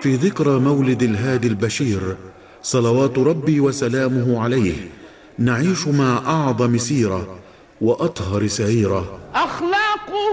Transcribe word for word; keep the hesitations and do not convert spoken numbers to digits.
في ذكرى مولد الهادي البشير صلوات ربي وسلامه عليه نعيش مع أعظم سيرة وأطهر سريرة. أخلاق